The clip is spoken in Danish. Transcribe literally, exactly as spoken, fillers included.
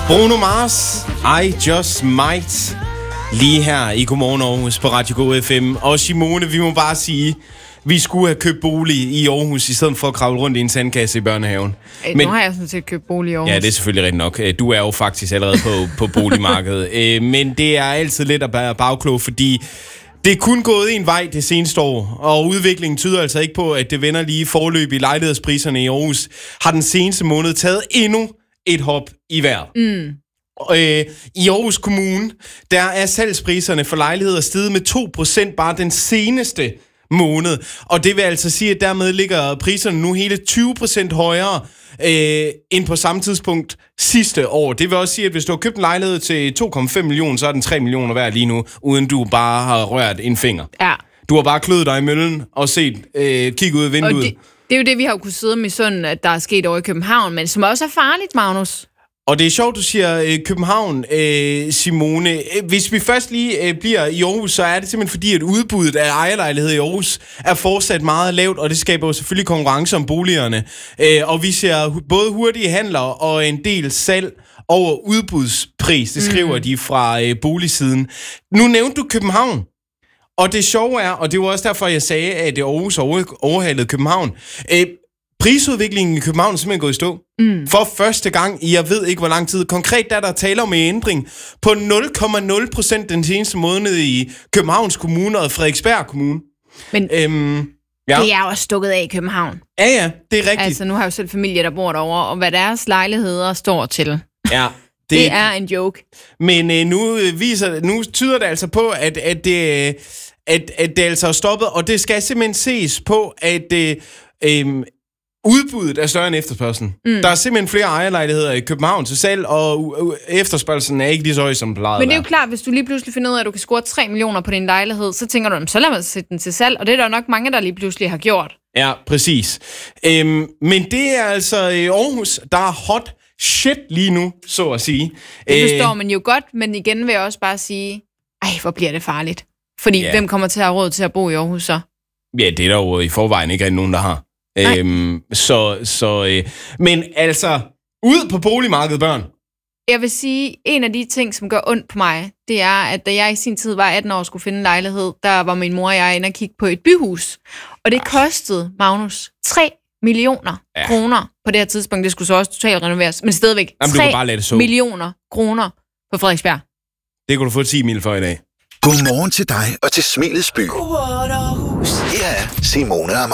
Bruno Mars, I Just Might. Lige her i Godmorgen Aarhus på Radio Go F M. Og Simone, vi må bare sige, vi skulle have købt bolig i Aarhus, i stedet for at kravle rundt i en sandkasse i børnehaven. Æ, Men, nu har jeg sådan set købt bolig i Aarhus. Ja, det er selvfølgelig rigtigt nok. Du er jo faktisk allerede på, på boligmarkedet. Men det er altid lidt at være bagklog, fordi det er kun gået en vej det seneste år, og udviklingen tyder altså ikke på, at det vender lige forløb i lejlighedspriserne i Aarhus, har den seneste måned taget endnu et hop i vejr. Mm. Øh, I Aarhus Kommune, der er salgspriserne for lejligheder steget med to procent bare den seneste måned. Og det vil altså sige, at dermed ligger priserne nu hele tyve procent højere øh, end på samme tidspunkt sidste år. Det vil også sige, at hvis du har købt en lejlighed til to komma fem millioner, så er den tre millioner værd lige nu, uden du bare har rørt en finger. Ja. Du har bare kløet dig i møllen og set, øh, kigget ud af vinduet. Det, det er jo det, vi har kunnet sidde med sådan, at der er sket over i København, men som også er farligt, Magnus. Og det er sjovt, du siger øh, København, øh, Simone. Hvis vi først lige øh, bliver i Aarhus, så er det simpelthen fordi, at udbuddet af ejerlejlighed i Aarhus er fortsat meget lavt, og det skaber jo selvfølgelig konkurrence om boligerne. Øh, og vi ser både hurtige handler og en del salg over udbudspris. Det skriver mm. de fra øh, boligsiden. Nu nævnte du København. Og det sjove er, og det var også derfor, jeg sagde, at Aarhus overhalede København. Øh, Prisudviklingen i København er simpelthen gået i stå. Mm. For første gang i, jeg ved ikke hvor lang tid. Konkret der er der tale om en ændring på nul komma nul procent den seneste måned i Københavns Kommune og Frederiksberg Kommune. Men øhm, ja. det er jo også stukket af i København. Ja, ja, det er rigtigt. Altså, nu har jeg jo selv familie, der bor derovre, og hvad deres lejligheder står til. Ja. Det, det er en joke. Men øh, nu, viser, nu tyder det altså på, at, at, det, at, at det altså er stoppet, og det skal simpelthen ses på, at øh, øh, udbuddet er større end efterspørgselen. Mm. Der er simpelthen flere ejerlejligheder i København til salg, og efterspørgselen er ikke lige så høj, som plejede. Men det er jo klart, hvis du lige pludselig finder ud af, at du kan score tre millioner på din lejlighed, så tænker du, så lad mig sætte den til salg, og det er der nok mange, der lige pludselig har gjort. Ja, præcis. Øhm, men det er altså Aarhus, der er hot shit lige nu, så at sige. Det forstår man jo godt, men igen vil jeg også bare sige, ej, hvor bliver det farligt. Fordi yeah. hvem kommer til at have råd til at bo i Aarhus så? Ja, det er der jo i forvejen ikke rigtig nogen, der har. Øhm, så, så, øh, men altså, ud på boligmarkedet, børn. Jeg vil sige, en af de ting, som gør ondt på mig, det er, at da jeg i sin tid var atten år og skulle finde en lejlighed, der var min mor og jeg inde og kigge på et byhus. Og det kostede, Magnus, tre millioner ja. kroner på det her tidspunkt. Det skulle så også totalt renoveres, men stadigvæk Jamen, tre millioner kroner på Frederiksberg. Det kunne du få ti mil for i dag. Godmorgen til dig og til Smilets by. Godmorgen, Aarhus. Her er Simone og